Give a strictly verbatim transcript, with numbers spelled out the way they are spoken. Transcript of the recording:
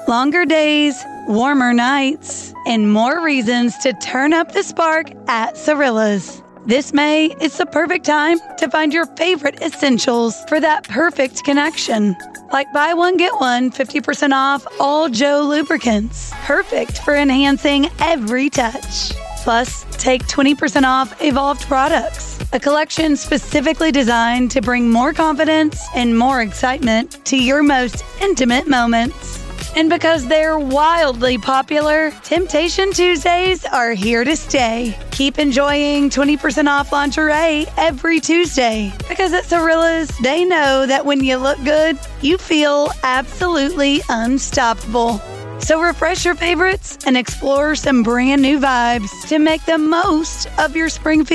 longer days, warmer nights, and more reasons to turn up the spark at Cirilla's. This May, it's the perfect time to find your favorite essentials for that perfect connection. Like buy one, get one, fifty percent off all Joe lubricants. Perfect for enhancing every touch. Plus, take twenty percent off Evolved products. A collection specifically designed to bring more confidence and more excitement to your most intimate moments. And because they're wildly popular, Temptation Tuesdays are here to stay. Keep enjoying twenty percent off lingerie every Tuesday. Because at Cirilla's, they know that when you look good, you feel absolutely unstoppable. So refresh your favorites and explore some brand new vibes to make the most of your spring fever.